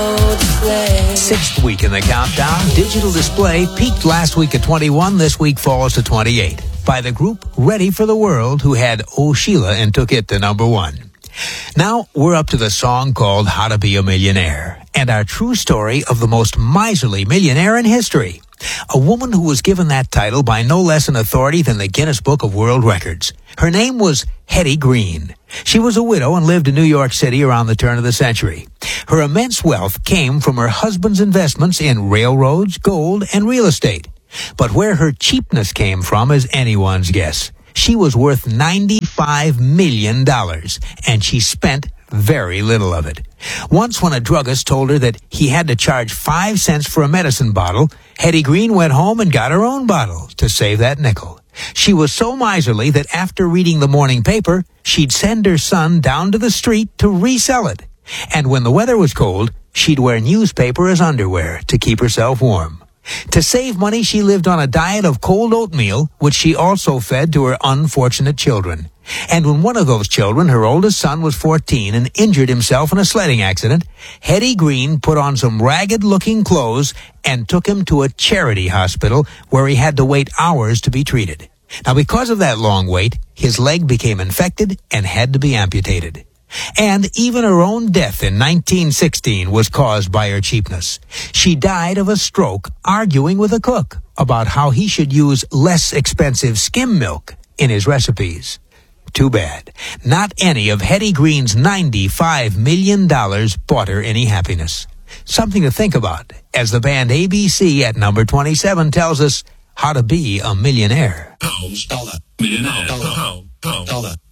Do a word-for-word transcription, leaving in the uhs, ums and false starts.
Sixth week in the countdown, Digital Display peaked last week at twenty-one, this week falls to twenty-eight. By the group Ready for the World, who had Oh Sheila and took it to number one. Now we're up to the song called How to Be a Millionaire, and our true story of the most miserly millionaire in history. A woman who was given that title by no less an authority than the Guinness Book of World Records. Her name was Hetty Green. She was a widow and lived in New York City around the turn of the century. Her immense wealth came from her husband's investments in railroads, gold, and real estate. But where her cheapness came from is anyone's guess. She was worth ninety-five million dollars, and she spent very little of it. Once when a druggist told her that he had to charge five cents for a medicine bottle, Hetty Green went home and got her own bottle to save that nickel. She was so miserly that after reading the morning paper, she'd send her son down to the street to resell it. And when the weather was cold, she'd wear newspaper as underwear to keep herself warm. To save money, she lived on a diet of cold oatmeal, which she also fed to her unfortunate children. And when one of those children, her oldest son, was fourteen and injured himself in a sledding accident, Hetty Green put on some ragged-looking clothes and took him to a charity hospital where he had to wait hours to be treated. Now, because of that long wait, his leg became infected and had to be amputated. And even her own death in nineteen sixteen was caused by her cheapness. She died of a stroke arguing with a cook about how he should use less expensive skim milk in his recipes. Too bad. Not any of Hetty Green's ninety-five million dollars bought her any happiness. Something to think about as the band A B C at number twenty-seven tells us how to be a millionaire. Pound, dollar, millionaire, pound, pound, dollar.